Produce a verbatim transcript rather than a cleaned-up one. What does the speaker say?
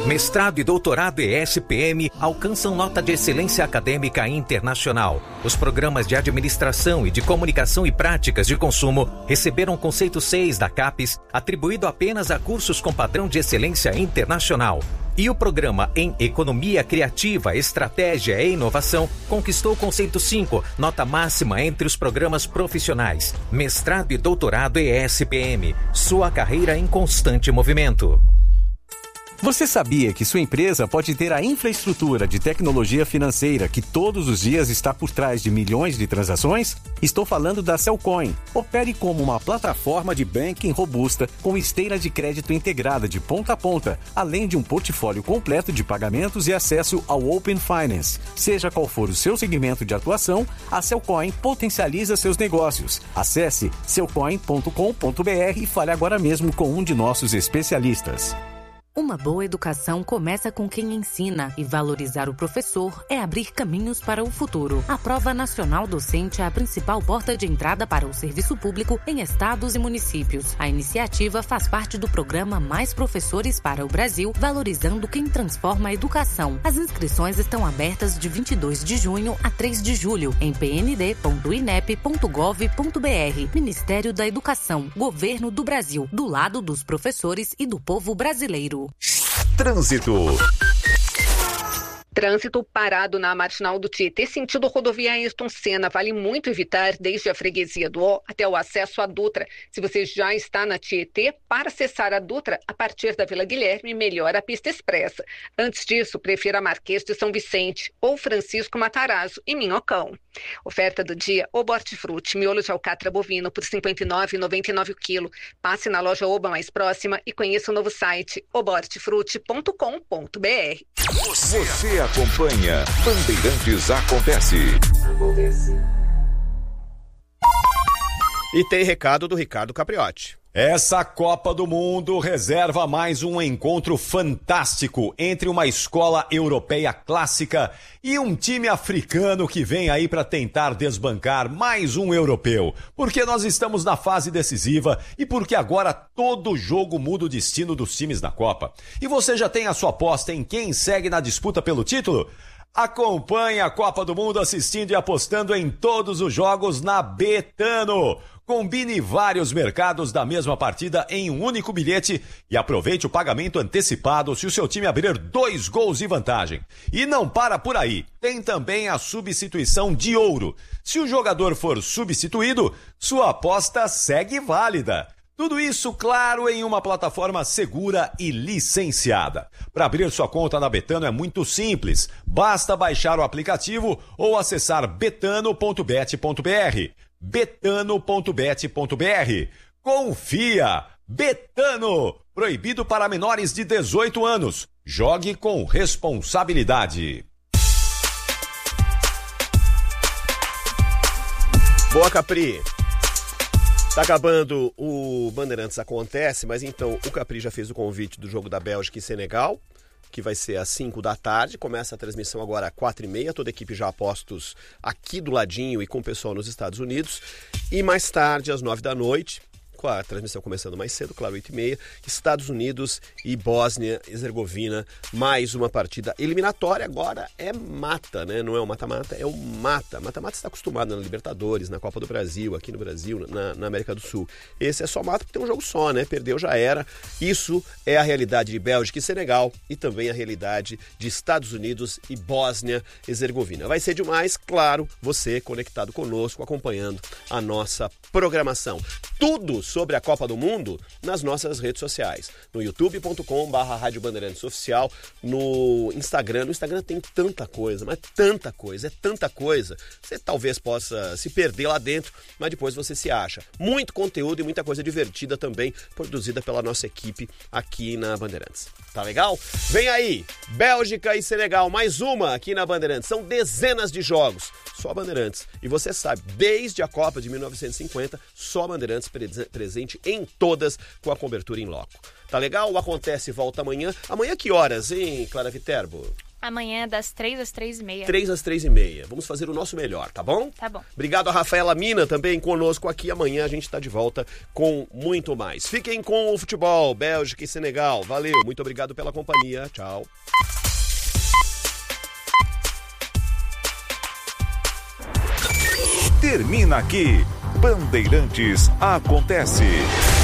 Mestrado e doutorado E S P M alcançam nota de excelência acadêmica internacional. Os programas de administração e de comunicação e práticas de consumo receberam conceito seis da CAPES, atribuído apenas a cursos com padrão de excelência internacional. E o programa em Economia Criativa, Estratégia e Inovação conquistou o conceito cinco, nota máxima entre os programas profissionais. Mestrado e doutorado E S P M. Sua carreira em constante movimento. Você sabia que sua empresa pode ter a infraestrutura de tecnologia financeira que todos os dias está por trás de milhões de transações? Estou falando da Cellcoin. Opere como uma plataforma de banking robusta com esteira de crédito integrada de ponta a ponta, além de um portfólio completo de pagamentos e acesso ao Open Finance. Seja qual for o seu segmento de atuação, a Cellcoin potencializa seus negócios. Acesse cellcoin ponto com ponto b r e fale agora mesmo com um de nossos especialistas. Uma boa educação começa com quem ensina, e valorizar o professor é abrir caminhos para o futuro. A Prova Nacional Docente é a principal porta de entrada para o serviço público em estados e municípios. A iniciativa faz parte do programa Mais Professores para o Brasil, valorizando quem transforma a educação. As inscrições estão abertas de vinte e dois de junho a três de julho em p n d ponto i n e p ponto gov ponto b r. Ministério da Educação, Governo do Brasil, do lado dos professores e do povo brasileiro. Trânsito. Trânsito parado na Marginal do Tietê, sentido rodovia Ayrton Senna. Vale muito evitar desde a freguesia do Ó até o acesso à Dutra. Se você já está na Tietê, para acessar a Dutra, a partir da Vila Guilherme, melhor a pista expressa. Antes disso, prefira a Marquês de São Vicente ou Francisco Matarazzo e Minhocão. Oferta do dia, Oba Hortifruti, miolo de alcatra bovino por cinquenta e nove reais e noventa e nove centavos o quilo. Passe na loja Oba mais próxima e conheça o novo site oba hortifruti ponto com ponto b r. Você acompanha Bandeirantes Acontece. Acontece. E tem recado do Ricardo Capriotti. Essa Copa do Mundo reserva mais um encontro fantástico entre uma escola europeia clássica e um time africano que vem aí para tentar desbancar mais um europeu. Porque nós estamos na fase decisiva e porque agora todo jogo muda o destino dos times na Copa. E você já tem a sua aposta em quem segue na disputa pelo título? Acompanhe a Copa do Mundo assistindo e apostando em todos os jogos na Betano. Combine vários mercados da mesma partida em um único bilhete e aproveite o pagamento antecipado se o seu time abrir dois gols de vantagem. E não para por aí, tem também a substituição de ouro. Se o jogador for substituído, sua aposta segue válida. Tudo isso, claro, em uma plataforma segura e licenciada. Para abrir sua conta na Betano é muito simples. Basta baixar o aplicativo ou acessar betano ponto bet ponto b r. betano ponto bet ponto b r. Confia! Betano! Proibido para menores de dezoito anos. Jogue com responsabilidade. Boa, Capri! Tá acabando o Bandeirantes Acontece, mas então o Capri já fez o convite do jogo da Bélgica e Senegal, que vai ser às cinco da tarde. Começa a transmissão agora às quatro e meia. Toda a equipe já apostos aqui do ladinho e com o pessoal nos Estados Unidos. E mais tarde, às nove da noite, com a transmissão começando mais cedo, claro, oito e meia, Estados Unidos e Bósnia e Herzegovina, mais uma partida eliminatória. Agora é mata, né? Não é o mata-mata, é o mata. Mata-mata está acostumado na Libertadores, na Copa do Brasil, aqui no Brasil, na, na América do Sul. Esse é só mata porque tem um jogo só, né? Perdeu, já era. Isso é a realidade de Bélgica e Senegal e também a realidade de Estados Unidos e Bósnia e Herzegovina. Vai ser demais, claro, você conectado conosco, acompanhando a nossa programação. Tudo sobre a Copa do Mundo nas nossas redes sociais. No youtube ponto com barra Rádio Bandeirantes Oficial, no Instagram. No Instagram tem tanta coisa, mas tanta coisa, é tanta coisa. Você talvez possa se perder lá dentro, mas depois você se acha. Muito conteúdo e muita coisa divertida também, produzida pela nossa equipe aqui na Bandeirantes. Tá legal? Vem aí, Bélgica e Senegal, mais uma aqui na Bandeirantes. São dezenas de jogos, só Bandeirantes. E você sabe, desde a Copa de mil novecentos e cinquenta, só Bandeirantes presente em todas, com a cobertura em loco. Tá legal? O Acontece volta amanhã. Amanhã que horas, hein, Clara Viterbo? Amanhã, das três às três e meia. três às três e meia. Vamos fazer o nosso melhor, tá bom? Tá bom. Obrigado a Rafaela Mina também conosco aqui. Amanhã a gente tá de volta com muito mais. Fiquem com o futebol, Bélgica e Senegal. Valeu, muito obrigado pela companhia. Tchau. Termina aqui. Bandeirantes Acontece.